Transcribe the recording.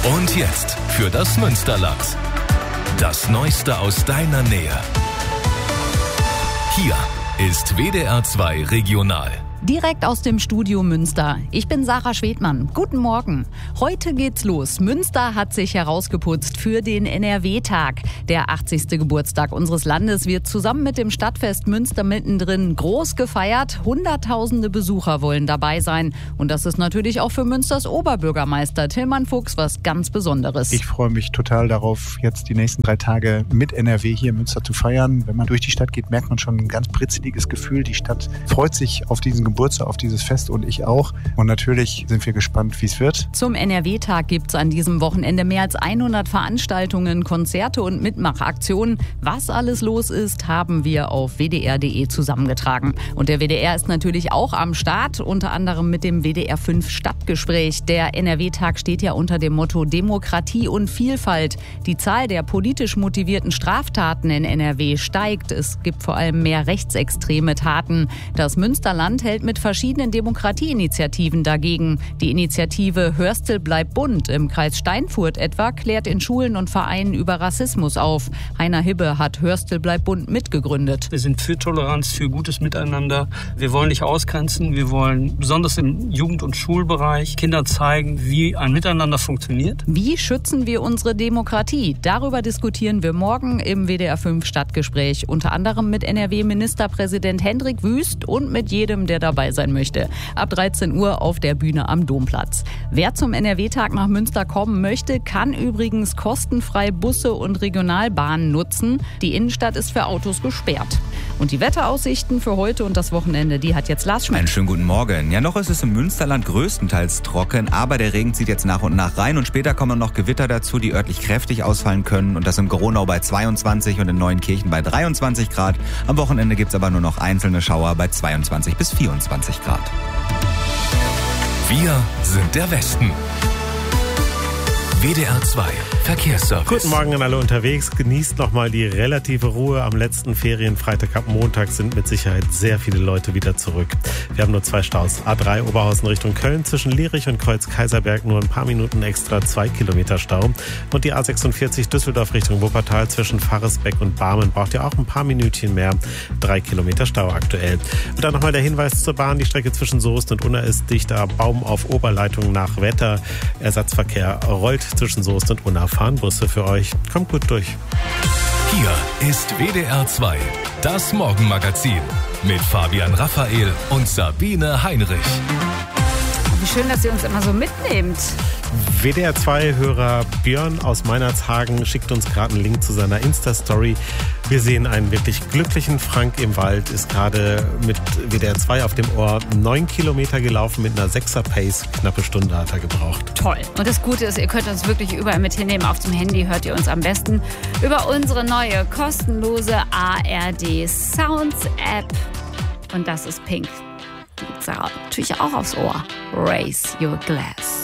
Und jetzt für das Münsterland. Das Neueste aus deiner Nähe. Hier ist WDR 2 Regional. Direkt aus dem Studio Münster. Ich bin Sarah Schwedmann. Guten Morgen. Heute geht's los. Münster hat sich herausgeputzt für den NRW-Tag. Der 80. Geburtstag unseres Landes wird zusammen mit dem Stadtfest Münster mittendrin groß gefeiert. Hunderttausende Besucher wollen dabei sein. Und das ist natürlich auch für Münsters Oberbürgermeister Tillmann Fuchs was ganz Besonderes. Ich freue mich total darauf, jetzt die nächsten 3 Tage mit NRW hier in Münster zu feiern. Wenn man durch die Stadt geht, merkt man schon ein ganz britzeliges Gefühl. Die Stadt freut sich auf diesen Geburtstag, auf dieses Fest und ich auch. Und natürlich sind wir gespannt, wie es wird. Zum NRW-Tag gibt es an diesem Wochenende mehr als 100 Veranstaltungen, Konzerte und Mitmachaktionen. Was alles los ist, haben wir auf wdr.de zusammengetragen. Und der WDR ist natürlich auch am Start, unter anderem mit dem WDR 5 Stadtgespräch. Der NRW-Tag steht ja unter dem Motto Demokratie und Vielfalt. Die Zahl der politisch motivierten Straftaten in NRW steigt. Es gibt vor allem mehr rechtsextreme Taten. Das Münsterland hält mit verschiedenen Demokratieinitiativen dagegen. Die Initiative Hörstel bleibt bunt im Kreis Steinfurt etwa klärt in Schulen und Vereinen über Rassismus auf. Heiner Hibbe hat Hörstel bleibt bunt mitgegründet. Wir sind für Toleranz, für gutes Miteinander. Wir wollen nicht ausgrenzen. Wir wollen besonders im Jugend- und Schulbereich Kindern zeigen, wie ein Miteinander funktioniert. Wie schützen wir unsere Demokratie? Darüber diskutieren wir morgen im WDR 5 Stadtgespräch. Unter anderem mit NRW-Ministerpräsident Hendrik Wüst und mit jedem, der dabei sein möchte. Ab 13 Uhr auf der Bühne am Domplatz. Wer zum NRW-Tag nach Münster kommen möchte, kann übrigens kostenfrei Busse und Regionalbahnen nutzen. Die Innenstadt ist für Autos gesperrt. Und die Wetteraussichten für heute und das Wochenende, die hat jetzt Lars Schmidt. Einen schönen guten Morgen. Ja, noch ist es im Münsterland größtenteils trocken, aber der Regen zieht jetzt nach und nach rein und später kommen noch Gewitter dazu, die örtlich kräftig ausfallen können und das in Gronau bei 22 und in Neuenkirchen bei 23 Grad. Am Wochenende gibt es aber nur noch einzelne Schauer bei 22 bis 24 Grad. Wir sind der Westen. WDR 2 Verkehrsservice. Guten Morgen an alle unterwegs. Genießt nochmal die relative Ruhe. Am letzten Ferienfreitag ab Montag sind mit Sicherheit sehr viele Leute wieder zurück. Wir haben nur 2 Staus. A3 Oberhausen Richtung Köln zwischen Lierich und Kreuz-Kaiserberg nur ein paar Minuten extra 2 Kilometer Stau. Und die A46 Düsseldorf Richtung Wuppertal zwischen Faresbeck und Barmen braucht ihr auch ein paar Minütchen mehr. 3 Kilometer Stau aktuell. Und dann nochmal der Hinweis zur Bahn. Die Strecke zwischen Soest und Unna ist dichter. Baum auf Oberleitung nach Wetter. Ersatzverkehr rollt zwischen Soest und Unna. Fahren Busse für euch. Kommt gut durch. Hier ist WDR 2, das Morgenmagazin mit Fabian Raphael und Sabine Heinrich. Wie schön, dass ihr uns immer so mitnehmt. WDR 2-Hörer Björn aus Meinerzhagen schickt uns gerade einen Link zu seiner Insta-Story. Wir sehen einen wirklich glücklichen Frank im Wald, ist gerade mit WDR 2 auf dem Ohr 9 Kilometer gelaufen mit einer 6er-Pace. Knappe Stunde hat er gebraucht. Toll. Und das Gute ist, ihr könnt uns wirklich überall mit hinnehmen. Auf dem Handy hört ihr uns am besten über unsere neue kostenlose ARD Sounds App. Und das ist pink. Die gibt's natürlich auch aufs Ohr. Raise your glass.